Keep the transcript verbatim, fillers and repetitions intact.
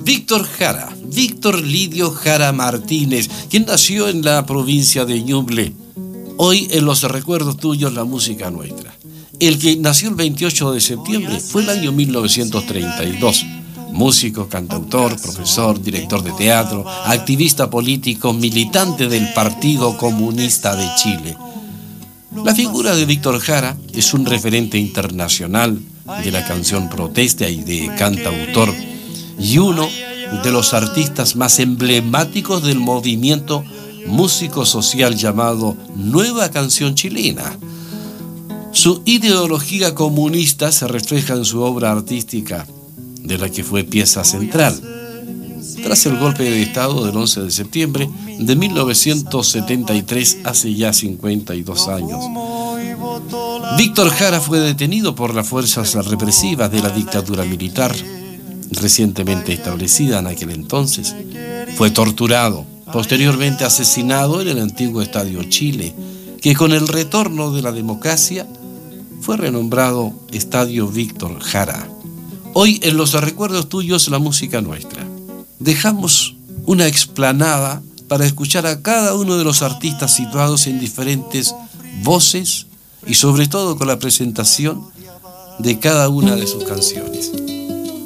Víctor Jara, Víctor Lidio Jara Martínez, quien nació en la provincia de Ñuble. Hoy en los recuerdos tuyos, la música nuestra. El que nació el veintiocho de septiembre fue el año mil novecientos treinta y dos. Músico, cantautor, profesor, director de teatro, activista político, militante del Partido Comunista de Chile. La figura de Víctor Jara es un referente internacional de la canción protesta y de cantautor, y uno de los artistas más emblemáticos del movimiento músico social llamado Nueva Canción Chilena. Su ideología comunista se refleja en su obra artística, de la que fue pieza central. Tras el golpe de Estado del once de septiembre de mil novecientos setenta y tres, hace ya cincuenta y dos años, Víctor Jara fue detenido por las fuerzas represivas de la dictadura militar, recientemente establecida en aquel entonces. Fue torturado, posteriormente asesinado en el antiguo Estadio Chile, que con el retorno de la democracia fue renombrado Estadio Víctor Jara. Hoy en los recuerdos tuyos, la música nuestra. Dejamos una explanada para escuchar a cada uno de los artistas situados en diferentes voces y sobre todo con la presentación de cada una de sus canciones.